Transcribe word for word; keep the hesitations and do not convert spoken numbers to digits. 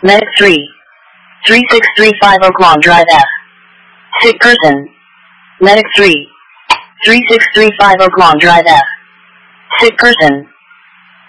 Medic three. three six three five Oaklawn Drive F. Sick person. Medic three. three six three five Oaklawn Drive F. Sick person.